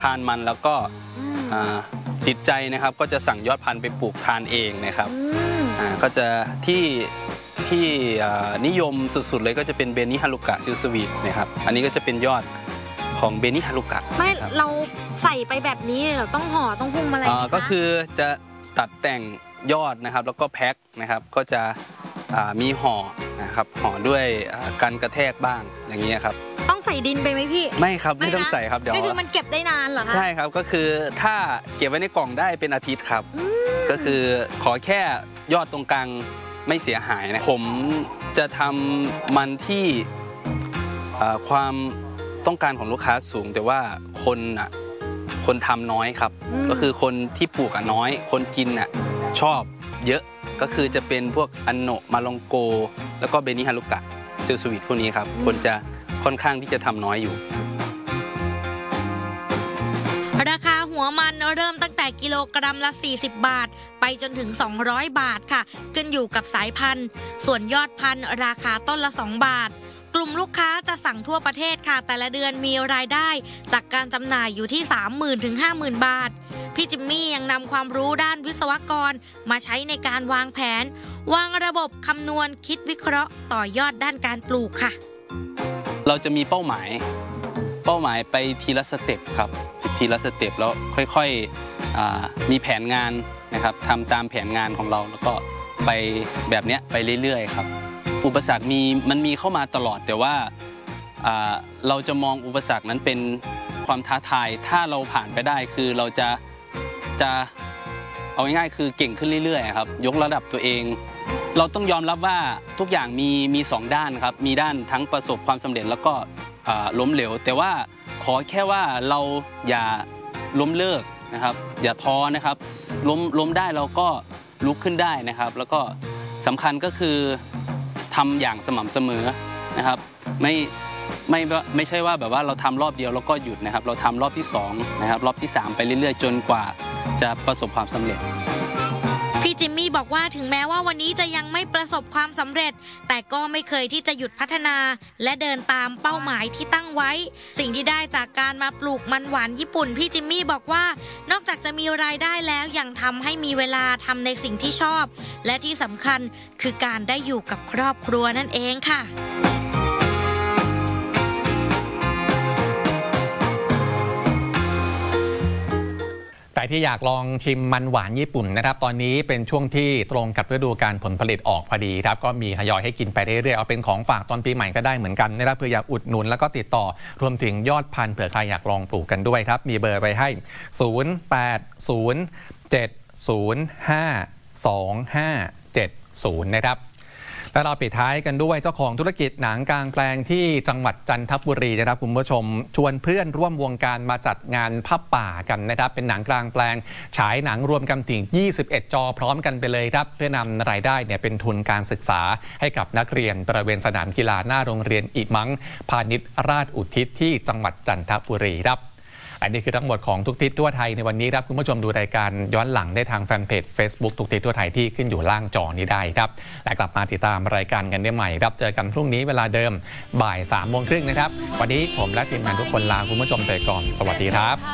ทานมันแล้วก็ติดใจนะครับก็จะสั่งยอดพันธุ์ไปปลูกทานเองนะครับก็จะที่นิยมสุดๆเลยก็จะเป็นเบนิฮารุกะซิลสวีทนะครับอันนี้ก็จะเป็นยอดของเบนิฮารุกะไม่เราใส่ไปแบบนี้เราต้องห่อต้องหุ้มอะไรก็คือจะตัดแต่งยอดนะครับแล้วก็แพ็คนะครับก็จะมีห่อนะครับห่อด้วยกันกระแทกบ้างอย่างนี้ครับต้องใส่ดินไปไหมพี่ไม่ครับไม่ต้องใส่ครับเดี๋ยวก็คือมันเก็บได้นานเหรอคะใช่ครับก็คือถ้าเก็บไว้ในกล่องได้เป็นอาทิตย์ครับก็คือขอแค่ยอดตรงกลางไม่เสียหายนะผมจะทำมันที่ความต้องการของลูกค้าสูงแต่ว่าคนทำน้อยครับก็คือคนที่ปลูกน้อยคนกินชอบเยอะก็คือจะเป็นพวกอันโนะมาลองโกแล้วก็เบนิฮารุกะซิลสวีทพวกนี้ครับคนจะค่อนข้างที่จะทำน้อยอยู่ราคาหัวมันเริ่มตั้งแต่กิโลกรัมละ40 บาทไปจนถึง200 บาทค่ะขึ้นอยู่กับสายพันธุ์ส่วนยอดพันธุ์ราคาต้นละ2 บาทกลุ่มลูกค้าจะสั่งทั่วประเทศค่ะแต่ละเดือนมีรายได้จากการจำหน่ายอยู่ที่ 30,000 ถึง 50,000 บาทพี่จิมมี่ยังนำความรู้ด้านวิศวกรมาใช้ในการวางแผนวางระบบคำนวณคิดวิเคราะห์ต่อยอดด้านการปลูกค่ะเราจะมีเป้าหมายไปทีละสเต็ปครับทีละสเต็ปแล้วค่อยๆมีแผนงานนะครับทำตามแผนงานของเราแล้วก็ไปแบบนี้ไปเรื่อยๆครับอุปสรรคมันมีเข้ามาตลอดแต่ว่าเราจะมองอุปสรรคนั้นเป็นความท้าทายถ้าเราผ่านไปได้คือเราจะเอาง่ายๆคือเก่งขึ้นเรื่อยๆครับยกระดับตัวเองเราต้องยอมรับว่าทุกอย่างมี2 ด้านครับมีด้านทั้งประสบความสำเร็จแล้วก็ล้มเหลวแต่ว่าขอแค่ว่าเราอย่าล้มเลิกนะครับอย่าท้อนะครับล้มได้เราก็ลุกขึ้นได้นะครับแล้วก็สำคัญก็คือทำอย่างสม่ำเสมอนะครับไม่ใช่ว่าแบบว่าเราทำรอบเดียวแล้วก็หยุดนะครับเราทำรอบที่2นะครับรอบที่3ไปเรื่อยๆจนกว่าจะประสบความสำเร็จพี่จิมมี่บอกว่าถึงแม้ว่าวันนี้จะยังไม่ประสบความสำเร็จแต่ก็ไม่เคยที่จะหยุดพัฒนาและเดินตามเป้าหมายที่ตั้งไว้สิ่งที่ได้จากการมาปลูกมันหวานญี่ปุ่นพี่จิมมี่บอกว่านอกจากจะมีรายได้แล้วยังทำให้มีเวลาทำในสิ่งที่ชอบและที่สำคัญคือการได้อยู่กับครอบครัวนั่นเองค่ะใครที่อยากลองชิมมันหวานญี่ปุ่นนะครับตอนนี้เป็นช่วงที่ตรงกับฤดูกาลผลผลิตออกพอดีครับก็มีทยอยให้กินไปเรื่อยๆเอาเป็นของฝากตอนปีใหม่ก็ได้เหมือนกันนะครับเพื่ออยากอุดหนุนแล้วก็ติดต่อรวมถึงยอดพันธุ์เผื่อใครอยากลองปลูกกันด้วยครับมีเบอร์ไปให้ 0807052570 นะครับและเราปิดท้ายกันด้วยเจ้าของธุรกิจหนังกลางแปลงที่จังหวัดจันทบุรีนะครับคุณผู้ชมชวนเพื่อนร่วมวงการมาจัดงานผ้าป่ากันนะครับเป็นหนังกลางแปลงฉายหนังรวมกันถึง21 จอพร้อมกันไปเลยครับเพื่อนำรายได้เนี่ยเป็นทุนการศึกษาให้กับนักเรียนบริเวณสนามกีฬาหน้าโรงเรียนอิมังพาณิชย์ราชอุทิศที่จังหวัดจันทบุรีครับอันนี้คือทั้งหมดของทุกทิศทั่วไทยในวันนี้ครับคุณผู้ชมดูรายการย้อนหลังได้ทางแฟนเพจ Facebook ทุกทิศทั่วไทยที่ขึ้นอยู่ล่างจอนี้ได้ครับและกลับมาติดตามรายการกันได้ใหม่ครับเจอกันพรุ่งนี้เวลาเดิมบ่าย 3:30 น.นะครับวันนี้ผมและทีมงานทุกคนลาคุณผู้ชมไปก่อนสวัสดีครับ